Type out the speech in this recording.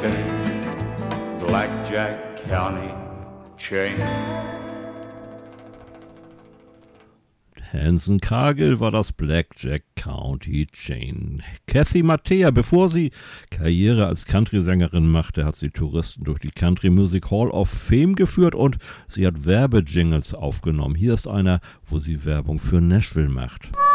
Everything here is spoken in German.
chain, Blackjack County chain. Hanson Cargill war das Blackjack County Chain. Kathy Mattea, bevor sie Karriere als Country-Sängerin machte, hat sie Touristen durch die Country Music Hall of Fame geführt und sie hat Werbejingles aufgenommen. Hier ist einer, wo sie Werbung für Nashville macht.